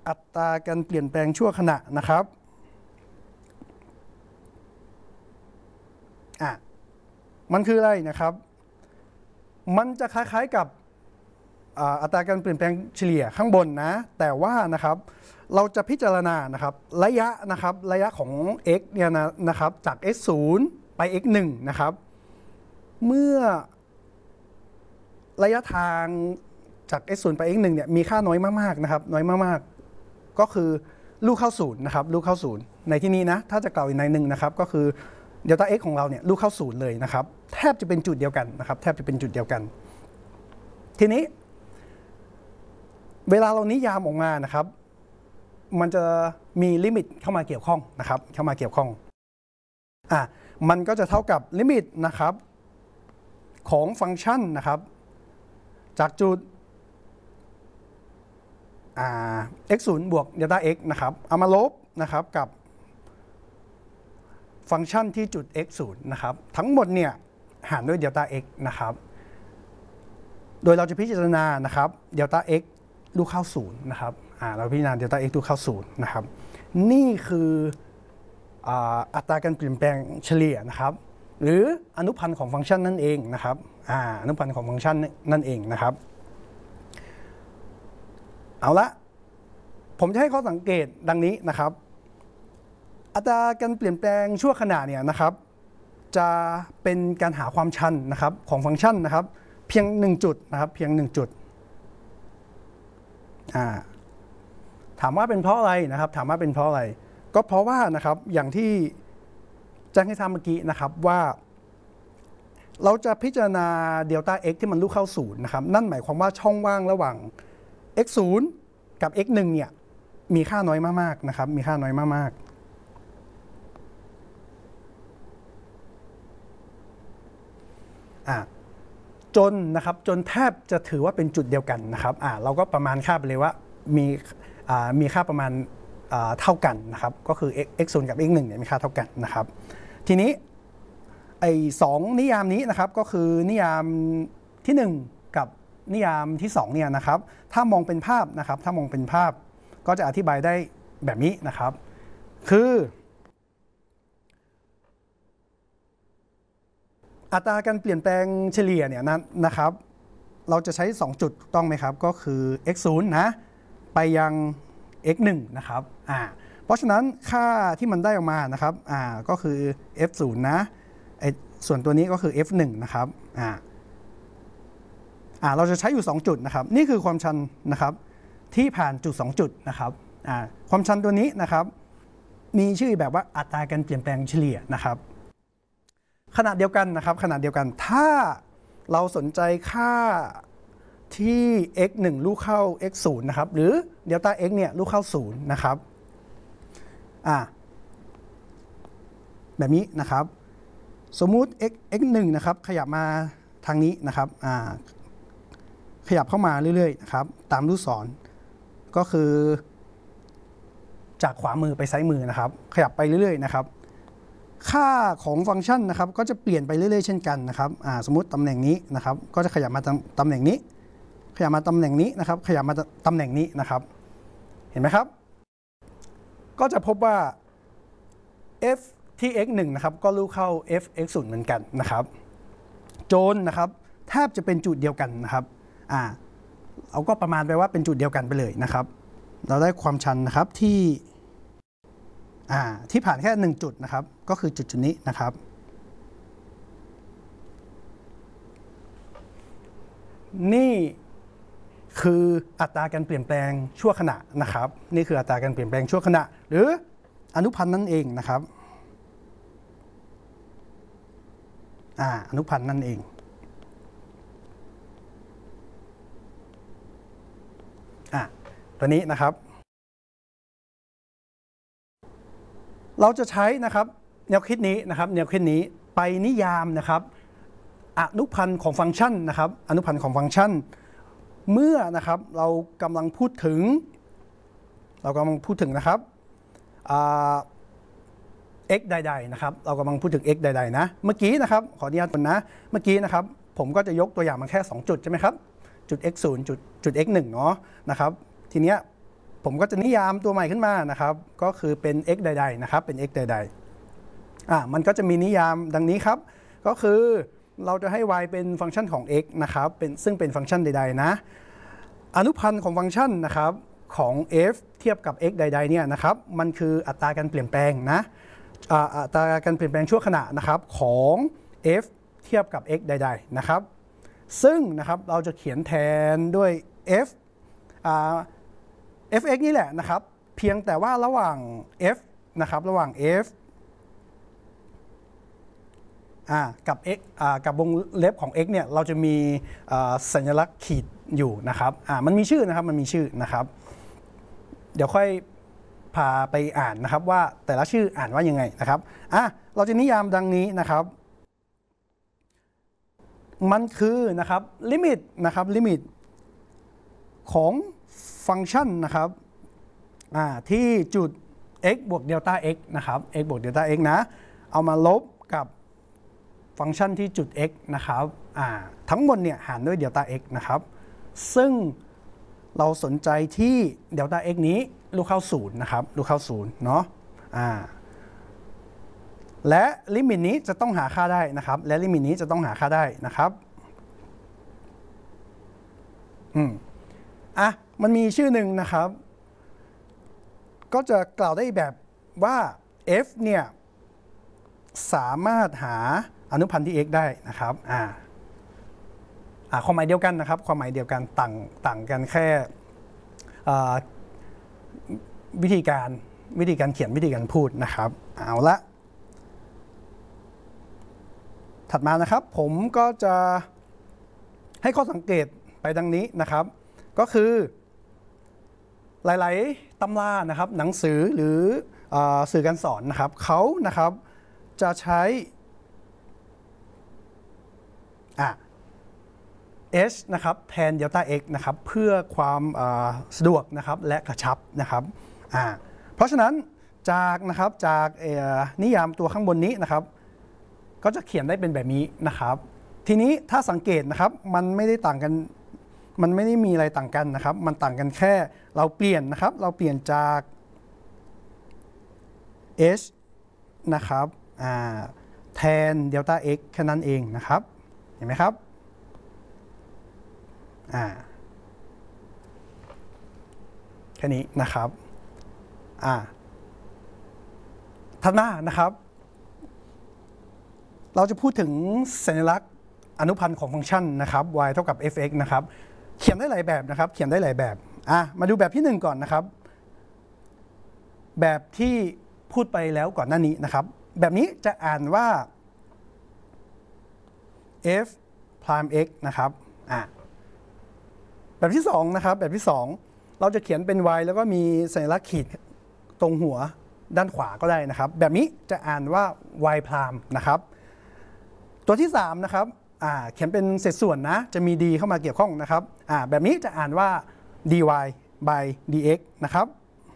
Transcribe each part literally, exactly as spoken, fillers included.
อัตราการเปลี่ยนแปลงชั่วขณะนะครับอ่ะมันคืออะไรนะครับมันจะคล้ายๆกับอัตราการเปลี่ยนแปลงเฉลี่ยข้างบนนะแต่ว่านะครับเราจะพิจารณานะครับระยะนะครับระยะของ x เนี่ยนะนะครับจาก x ศูนย์ไป x หนึ่งนะครับเมื่อระยะทางจาก x ศูนย์ไป x หนึ่งเนี่ยมีค่าน้อยมากๆนะครับน้อยมากๆก็คือลูกเข้าศูนย์นะครับลูกเข้าศูนย์ในที่นี้นะถ้าจะกล่าวอีกในหนึ่งนะครับก็คือเดลต้า x ของเราเนี่ยลูกเข้าศูนย์เลยนะครับแทบจะเป็นจุดเดียวกันนะครับแทบจะเป็นจุดเดียวกันทีนี้เวลาเรานิยามออกมานะครับมันจะมีลิมิตเข้ามาเกี่ยวข้องนะครับเข้ามาเกี่ยวข้องอ่ะมันก็จะเท่ากับลิมิตนะครับของฟังก์ชันนะครับจากจุดอ่า x ศูนย์บวกเดลต้า x นะครับเอามาลบนะครับกับฟังก์ชันที่จุด x ศูนย์นะครับทั้งหมดเนี่ยหารด้วยเดลต้า x นะครับโดยเราจะพิจารณานะครับเดลต้า x ลูกเข้าศูนย์นะครับอ่าเราพิจารณาเดลต้า x ลูกเข้าศูนย์นะครับนี่คืออัตราการเปลี่ยนแปลงเฉลี่ยนะครับหรืออนุพันธ์ของฟังก์ชันนั่นเองนะครับอ่าอนุพันธ์ของฟังก์ชันนั่นเองนะครับเอาละผมจะให้ข้อสังเกตดังนี้นะครับอัตราการเปลี่ยนแปลงชั่วขณะเนี่ยนะครับจะเป็นการหาความชันนะครับของฟังก์ชันนะครับเพียงหนึ่งจุดนะครับเพียงหนึ่งจุดอ่าถามว่าเป็นเพราะอะไรนะครับถามว่าเป็นเพราะอะไรก็เพราะว่านะครับอย่างที่แจ้งให้ทราบเมื่อกี้นะครับว่าเราจะพิจารณาเดลต้า x ที่มันลูกเข้าศูนย์นะครับนั่นหมายความว่าช่องว่างระหว่าง x ศูนย์กับ x หนึ่งเนี่ยมีค่าน้อยมากๆนะครับมีค่าน้อยมากๆอ่าจนนะครับจนแทบจะถือว่าเป็นจุดเดียวกันนะครับอ่าเราก็ประมาณค่าไปเลยว่ามีอ่ามีค่าประมาณเท่ากันนะครับก็คือ x ศูนย์กับ x หนึ่งเนี่ยมีค่าเท่ากันนะครับทีนี้ไอ้สองนิยามนี้นะครับก็คือนิยามที่หนึ่งกับนิยามที่สองเนี่ยนะครับถ้ามองเป็นภาพนะครับถ้ามองเป็นภาพก็จะอธิบายได้แบบนี้นะครับคืออัตราการเปลี่ยนแปลงเฉลี่ยเนี่ยนะนะครับเราจะใช้สองจุดถูกต้องไหมครับก็คือ x ศูนย์นะไปยัง x หนึ่งนะครับอ่าเพราะฉะนั้นค่าที่มันได้ออกมานะครับอ่าก็คือ f ศูนย์นะไอส่วนตัวนี้ก็คือ f หนึ่งนะครับอ่าอ่าเราจะใช้อยู่สองจุดนะครับนี่คือความชันนะครับที่ผ่านจุดสองจุดนะครับอ่าความชันตัวนี้นะครับมีชื่อแบบว่าอัตราการเปลี่ยนแปลงเฉลี่ยนะครับขณะเดียวกันนะครับขณะเดียวกันถ้าเราสนใจค่าที่ x หนึ่งลูกเข้า x ศูนย์นะครับหรือเดลต้า x เนี่ยลูกเข้าศูนย์นะครับอ่าแบบนี้นะครับสมมุติ x x หนึ่งนะครับขยับมาทางนี้นะครับอ่าขยับเข้ามาเรื่อยๆนะครับตามลูกศรก็คือจากขวามือไปซ้ายมือนะครับขยับไปเรื่อยๆนะครับค่าของฟังก์ชันนะครับก็จะเปลี่ยนไปเรื่อยๆเช่นกันนะครับอ่าสมมุติตำแหน่งนี้นะครับก็จะขยับมาตำแหน่งนี้ขยับมาตำแหน่งนี้นะครับขยับมาตำแหน่งนี้นะครับเห็นไหมครับก็จะพบว่า f ที่ x หนึ่งนะครับก็ลูกเข้า f x ศูนย์เหมือนกันนะครับโจนนะครับแทบจะเป็นจุดเดียวกันนะครับอ่าเอาก็ประมาณไปว่าเป็นจุดเดียวกันไปเลยนะครับเราได้ความชันนะครับที่อ่าที่ผ่านแค่หนึ่งจุดนะครับก็คือจุดจุดนี้นะครับนี่คืออัตราการเปลี่ยนแปลงชั่วขณะนะครับนี่คืออัตราการเปลี่ยนแปลงชั่วขณะหรืออนุพันธ์นั่นเองนะครับอ่าอนุพันธ์นั่นเองอ่าตัวนี้นะครับเราจะใช้นะครับแนวคิดนี้นะครับแนวคิดนี้ไปนิยามนะครับอนุพันธ์ของฟังก์ชันนะครับอนุพันธ์ของฟังก์ชันเมื่อนะครับเรากำลังพูดถึงเรากำลังพูดถึงนะครับ x ใดๆนะครับเรากำลังพูดถึง x ใดๆนะเมื่อกี้นะครับขออนุญาตก่อนนะเมื่อกี้นะครับผมก็จะยกตัวอย่างมาแค่สองจุดใช่ไหมครับจุด x ศูนย์จุดจุด x หนึ่งเนาะนะครับทีเนี้ยผมก็จะนิยามตัวใหม่ขึ้นมานะครับก็คือเป็น x ใดๆนะครับเป็น x ใดๆอ่ะมันก็จะมีนิยามดังนี้ครับก็คือเราจะให้ y เป็นฟังก์ชันของ x นะครับเป็นซึ่งเป็นฟังก์ชันใดๆนะอนุพันธ์ของฟังก์ชันนะครับของ f เทียบกับ x ใดๆเนี่ยนะครับมันคืออัตราการเปลี่ยนแปลงนะอัตราการเปลี่ยนแปลงชั่วขณะนะครับของ f เทียบกับ x ใดๆนะครับซึ่งนะครับเราจะเขียนแทนด้วย f fx นี่แหละนะครับเพียงแต่ว่าระหว่าง f นะครับระหว่าง f กับ x กับวงเล็บของ x เนี่ยเราจะมีสัญลักษณ์ขีดอยู่นะครับมันมีชื่อนะครับมันมีชื่อนะครับเดี๋ยวค่อยพาไปอ่านนะครับว่าแต่ละชื่ออ่านว่ายังไงนะครับอ่ะเราจะนิยามดังนี้นะครับมันคือนะครับลิมิตนะครับลิมิตของฟังก์ชันนะครับที่จุด x บวกเดลต้า x นะครับ x บวกเดลต้า x นะเอามาลบกับฟังก์ชันที่จุด x นะครับทั้งหมดเนี่ยหารด้วยเดลต้า x นะครับซึ่งเราสนใจที่เดลต้า x นี้ลูกเข้าศูนย์นะครับลูกเข้าศูนย์เนาะและลิมิตนี้จะต้องหาค่าได้นะครับและลิมิตนี้จะต้องหาค่าได้นะครับอืมอ่ะมันมีชื่อหนึ่งนะครับก็จะกล่าวได้แบบว่า f เนี่ยสามารถหาอนุพันธ์ที่ x ได้นะครับอ่าอ่าความหมายเดียวกันนะครับความหมายเดียวกันต่างต่างกันแค่วิธีการวิธีการเขียนวิธีการพูดนะครับเอาละถัดมานะครับผมก็จะให้ข้อสังเกตไปดังนี้นะครับก็คือหลายๆตำรานะครับหนังสือหรือสื่อการสอนนะครับเขานะครับจะใช้อ่ะ h นะครับแทนเดลต้า x นะครับเพื่อความสะดวกนะครับและกระชับนะครับอ่าเพราะฉะนั้นจากนะครับจากนิยามตัวข้างบนนี้นะครับก็จะเขียนได้เป็นแบบนี้นะครับทีนี้ถ้าสังเกตนะครับมันไม่ได้ต่างกันมันไม่ได้มีอะไรต่างกันนะครับมันต่างกันแค่เราเปลี่ยนนะครับเราเปลี่ยนจาก h นะครับแทนเดลต้า x แค่นั้นเองนะครับเห็นไหมครับแค่นี้นะครับถัดมานะครับเราจะพูดถึงสัญลักษณ์อนุพันธ์ของฟังก์ชันนะครับ y เท่ากับ fx นะครับเขียนได้หลายแบบนะครับเขียนได้หลายแบบอ่ะมาดูแบบที่หนึ่งก่อนนะครับแบบที่พูดไปแล้วก่อนหน้านี้นะครับแบบนี้จะอ่านว่า f prime x นะครับอ่ะแบบที่สองนะครับแบบที่สองเราจะเขียนเป็น y แล้วก็มีสัญลักษณ์ขีดตรงหัวด้านขวาก็ได้นะครับแบบนี้จะอ่านว่า y prime นะครับตัวที่สามนะครับเขียนเป็นเศษส่วนนะจะมี d เข้ามาเกี่ยวข้องนะครับแบบนี้จะอ่านว่า dy by dx นะครับ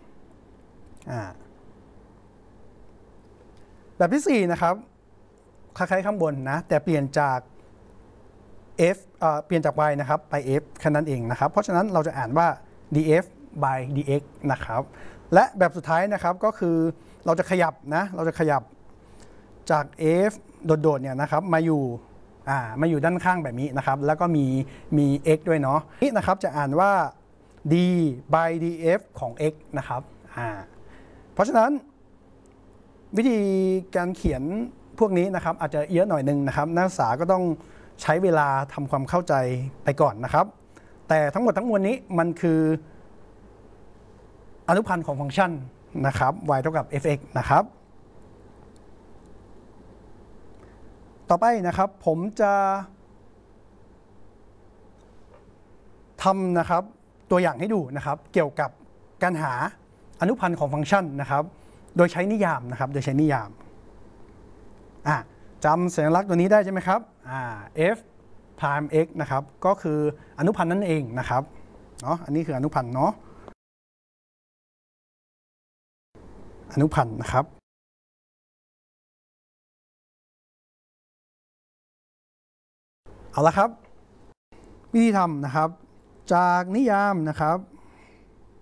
แบบที่สี่นะครับคล้ายๆข้างบนนะแต่เปลี่ยนจาก f เปลี่ยนจาก y นะครับไป f แค่นั้นเองนะครับเพราะฉะนั้นเราจะอ่านว่า df by dx นะครับและแบบสุดท้ายนะครับก็คือเราจะขยับนะเราจะขยับจาก f โดดๆเนี่ยนะครับมาอยู่มาอยู่ด้านข้างแบบนี้นะครับแล้วก็มีมี x ด้วยเนาะนี่นะครับจะอ่านว่า d by df ของ x นะครับเพราะฉะนั้นวิธีการเขียนพวกนี้นะครับอาจจะเยอะหน่อยนึงนะครับนักศึกษาก็ต้องใช้เวลาทำความเข้าใจไปก่อนนะครับแต่ทั้งหมดทั้งมวลนี้มันคืออนุพันธ์ของฟังก์ชันนะครับ y เท่ากับ fx นะครับต่อไปนะครับผมจะทำนะครับตัวอย่างให้ดูนะครับเกี่ยวกับการหาอนุพันธ์ของฟังก์ชันนะครับโดยใช้นิยามนะครับโดยใช้นิยามจำสัญลักษณ์ตัวนี้ได้ใช่ไหมครับ f prime x นะครับก็คืออนุพันธ์นั่นเองนะครับเนาะอันนี้คืออนุพันธ์เนาะอนุพันธ์นะครับเอาละครับวิธีทำนะครับจากนิยามนะครับ